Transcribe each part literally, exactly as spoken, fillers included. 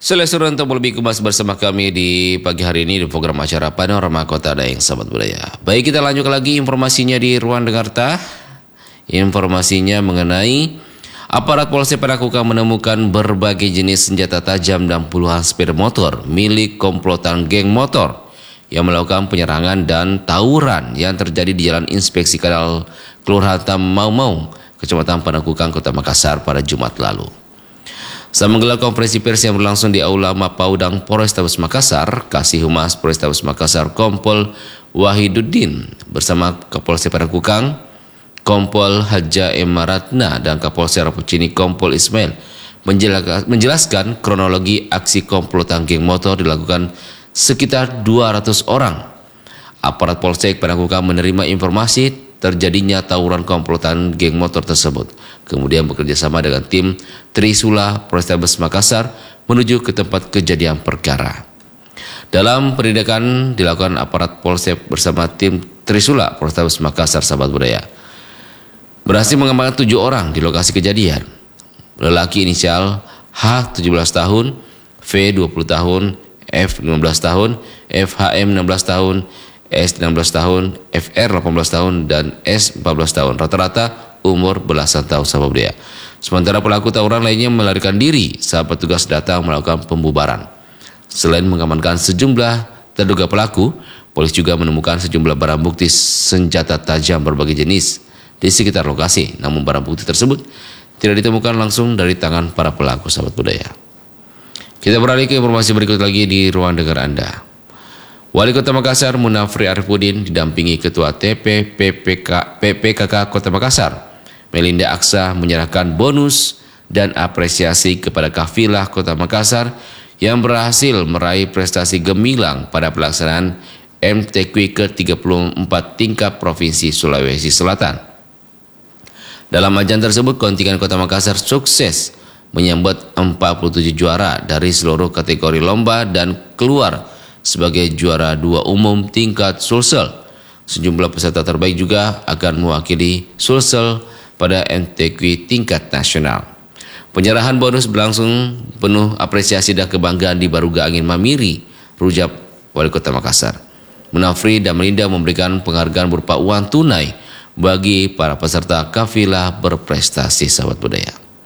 Selesai untuk lebih kemas bersama kami di pagi hari ini di program acara Panorama Kota Daeng, sahabat budaya. Baik, kita lanjut lagi informasinya di Ruang Dengarta. Informasinya mengenai aparat Polsek Panakukang menemukan berbagai jenis senjata tajam dan puluhan sepeda motor milik komplotan geng motor yang melakukan penyerangan dan tawuran yang terjadi di Jalan Inspeksi Kanal Kelurahan Mau-Mau, Kecamatan Panakukang, Kota Makassar pada Jumat lalu. Saat menggelar konferensi pers yang berlangsung di Aula Mapaudang Polrestabes Makassar, Kasih Humas Polrestabes Makassar Kompol Wahiduddin bersama Kapolsek Panakukang, Kompol Haja Emaratna dan Kapolsek Rapucini Kompol Ismail menjelaskan kronologi aksi komplotan geng motor dilakukan sekitar dua ratus orang. Aparat Polsek Panakukang menerima informasi terjadinya tawuran komplotan geng motor tersebut, kemudian bekerja sama dengan tim Trisula Polrestabes Makassar menuju ke tempat kejadian perkara. Dalam penindakan dilakukan aparat Polsek bersama tim Trisula Polrestabes Makassar, sahabat budaya, berhasil mengamankan tujuh orang di lokasi kejadian. Lelaki inisial H tujuh belas tahun, V dua puluh tahun, F lima belas tahun, F H M enam belas tahun, S enam belas tahun, F R delapan belas tahun, dan S empat belas tahun. Rata-rata umur belasan tahun, sahabat budaya. Sementara pelaku tawuran lainnya melarikan diri saat petugas datang melakukan pembubaran. Selain mengamankan sejumlah terduga pelaku, polisi juga menemukan sejumlah barang bukti senjata tajam berbagai jenis di sekitar lokasi. Namun barang bukti tersebut tidak ditemukan langsung dari tangan para pelaku, sahabat budaya. Kita beralih ke informasi berikut lagi di ruang dengar Anda. Wali Kota Makassar Munafri Arifudin didampingi Ketua T P P P K K Kota Makassar Melinda Aksa menyerahkan bonus dan apresiasi kepada kafilah Kota Makassar yang berhasil meraih prestasi gemilang pada pelaksanaan M T Q ke tiga puluh empat tingkat Provinsi Sulawesi Selatan. Dalam ajang tersebut, kontingen Kota Makassar sukses menyambut empat puluh tujuh juara dari seluruh kategori lomba dan keluar sebagai juara dua umum tingkat Sulsel. Sejumlah peserta terbaik juga akan mewakili Sulsel pada M T Q tingkat nasional. Penyerahan bonus berlangsung penuh apresiasi dan kebanggaan di Baruga Angin Mamiri, Rujab Wali Kota Makassar. Munafri dan Melinda memberikan penghargaan berupa uang tunai bagi para peserta kafilah berprestasi, sahabat budaya.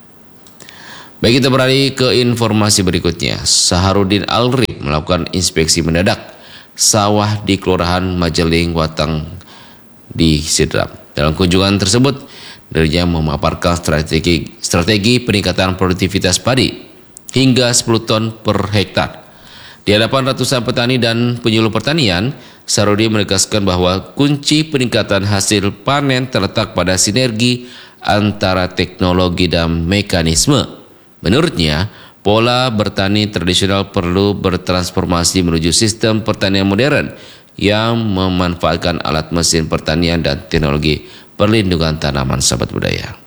Baik, kita beralih ke informasi berikutnya. Saharudin Alrif melakukan inspeksi mendadak sawah di Kelurahan Majeling Watang di Sidrap. Dalam kunjungan tersebut, dirinya memaparkan strategi strategi peningkatan produktivitas padi hingga sepuluh ton per hektar. Di hadapan ratusan petani dan penyuluh pertanian, Saharudin menegaskan bahwa kunci peningkatan hasil panen terletak pada sinergi antara teknologi dan mekanisme. Menurutnya, pola bertani tradisional perlu bertransformasi menuju sistem pertanian modern yang memanfaatkan alat mesin pertanian dan teknologi perlindungan tanaman, sahabat budaya.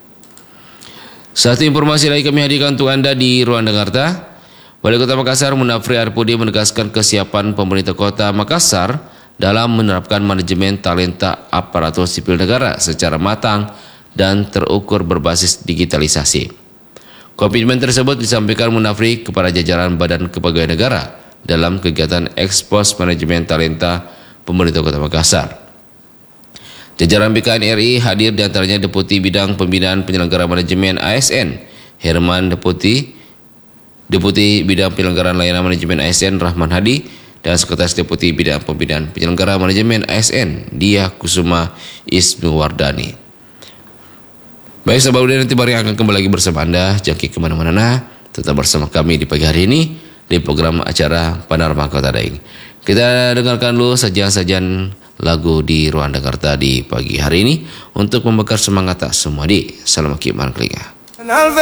Satu informasi lagi kami hadirkan untuk Anda di Ruang Dengarta. Wali Kota Makassar Munafri Arifudin menegaskan kesiapan pemerintah Kota Makassar dalam menerapkan manajemen talenta aparatur sipil negara secara matang dan terukur berbasis digitalisasi. Komitmen tersebut disampaikan Munafri kepada jajaran Badan Kepegawaian Negara dalam kegiatan Ekspos Manajemen Talenta Pemerintah Kota Makassar. Jajaran B K N R I hadir diantaranya Deputi Bidang Pembinaan Penyelenggara Manajemen A S N Herman Deputi, Deputi Bidang Penyelenggaraan Layanan Manajemen A S N Rahman Hadi, dan Sekretaris Deputi Bidang Pembinaan Penyelenggara Manajemen A S N Dia Kusuma Isnuwardani. Baik, sahabat budaya, nanti baru yang akan kembali lagi bersama Anda. Jangan kemana-mana, nah, tetap bersama kami di pagi hari ini di program acara Panorama Kota Daeng. Kita dengarkan dulu sajian-sajian lagu di Ruang Dengarta di pagi hari ini untuk membakar semangat semua di Salam Kiman Kelinga.